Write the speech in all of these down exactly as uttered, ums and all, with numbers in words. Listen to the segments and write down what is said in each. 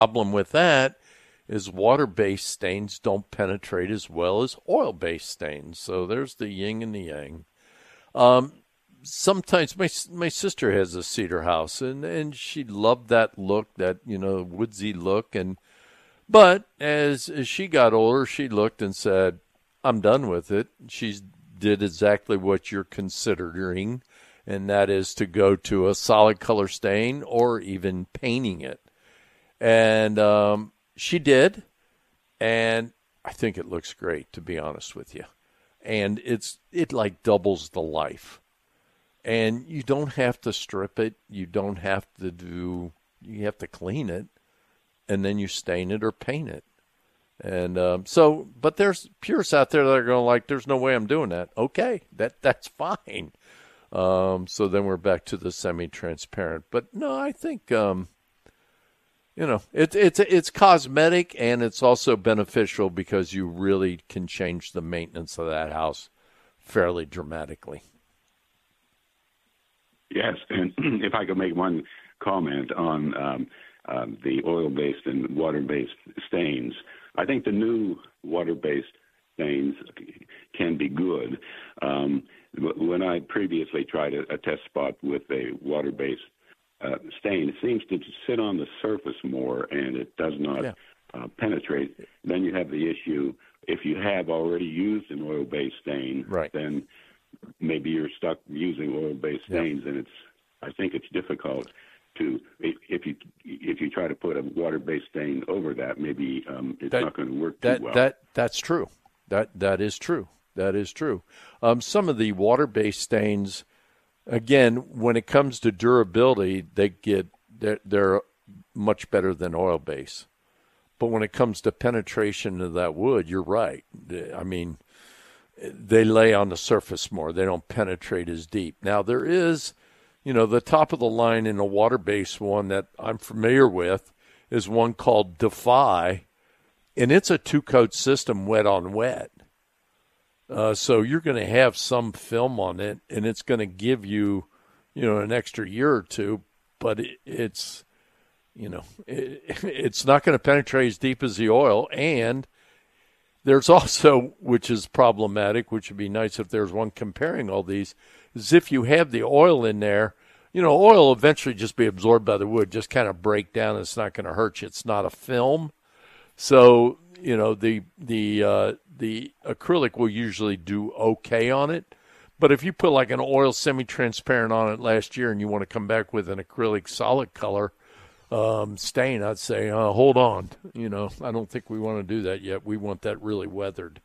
problem with that is water-based stains don't penetrate as well as oil-based stains. So there's the yin and the yang. Um, sometimes my my sister has a cedar house, and, and she loved that look, that, you know, woodsy look. And but as, as she got older, she looked and said, I'm done with it. She did exactly what you're considering, and that is to go to a solid color stain or even painting it. And um, she did, and I think it looks great, to be honest with you. And it's it like doubles the life. And you don't have to strip it. You don't have to do, you have to clean it, and then you stain it or paint it. And um, so, but there's purists out there that are going like, there's no way I'm doing that. Okay, that that's fine. Um, so then we're back to the semi-transparent. But no, I think, um, you know, it, it's it's cosmetic, and it's also beneficial because you really can change the maintenance of that house fairly dramatically. Yes, and if I could make one comment on um, um, the oil-based and water-based stains, I think the new water-based stains can be good. Um, when I previously tried a, a test spot with a water-based uh, stain, it seems to sit on the surface more, and it does not yeah. uh, penetrate. Then you have the issue, if you have already used an oil-based stain, right. then maybe you're stuck using oil-based stains, yeah. and it's I think it's difficult to if you if you try to put a water-based stain over that, maybe um, it's that, not going to work that, too well. That that's true. That that is true. That is true. Um, some of the water-based stains, again, when it comes to durability, they get they're, they're much better than oil-based. But when it comes to penetration of that wood, you're right. I mean, they lay on the surface more. They don't penetrate as deep. Now, there is, you know, the top of the line in a water-based one that I'm familiar with is one called Defy, and it's a two-coat system, wet on wet. Uh, so you're going to have some film on it, and it's going to give you, you know, an extra year or two, but it, it's, you know, it, it's not going to penetrate as deep as the oil. And there's also, which is problematic, which would be nice if there's one comparing all these, is if you have the oil in there, you know, oil will eventually just be absorbed by the wood, just kind of break down. It's not going to hurt you. It's not a film. So, you know, the the uh, the acrylic will usually do okay on it. But if you put like an oil semi-transparent on it last year and you want to come back with an acrylic solid color um, stain, I'd say, uh, hold on. You know, I don't think we want to do that yet. We want that really weathered.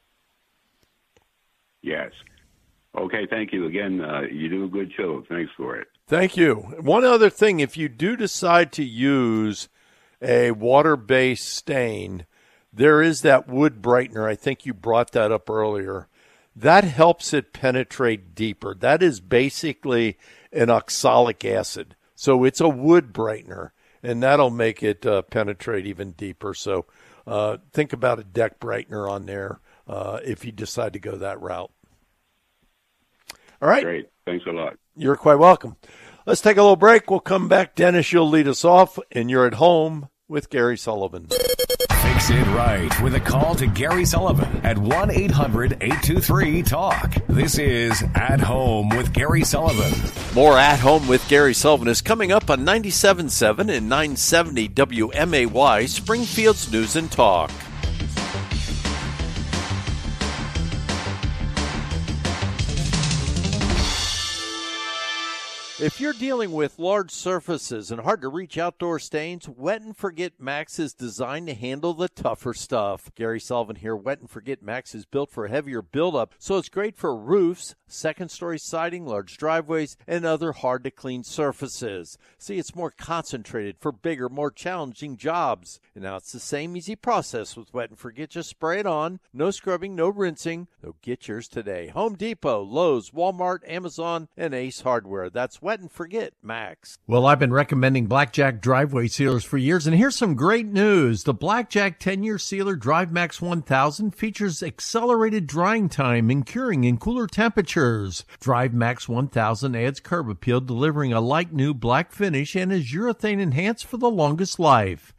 Yes. Okay, thank you again. Uh, you do a good show. Thanks for it. Thank you. One other thing, if you do decide to use a water-based stain, there is that wood brightener. I think you brought that up earlier. That helps it penetrate deeper. That is basically an oxalic acid. So it's a wood brightener, and that'll make it uh, penetrate even deeper. So uh, think about a deck brightener on there uh, if you decide to go that route. All right. Great. Thanks a lot. You're quite welcome. Let's take a little break. We'll come back. Dennis, you'll lead us off, and you're at home with Gary Sullivan. Fix it right with a call to Gary Sullivan at one eight hundred eight two three talk. This is At Home with Gary Sullivan. More At Home with Gary Sullivan is coming up on ninety-seven point seven and nine seventy W M A Y, Springfield's News and Talk. If you're dealing with large surfaces and hard-to-reach outdoor stains, Wet and Forget Max is designed to handle the tougher stuff. Gary Sullivan here. Wet and Forget Max is built for a heavier buildup, so it's great for roofs, second-story siding, large driveways, and other hard-to-clean surfaces. See, it's more concentrated for bigger, more challenging jobs. And now it's the same easy process with Wet and Forget. Just spray it on. No scrubbing, no rinsing. So get yours today. Home Depot, Lowe's, Walmart, Amazon, and Ace Hardware. That's Wet and Forget Max. Well, I've been recommending Blackjack driveway sealers for years, and here's some great news. The Blackjack ten-year sealer Drive Max one thousand features accelerated drying time and curing in cooler temperatures. Drive Max one thousand adds curb appeal, delivering a like new black finish, and is urethane enhanced for the longest life.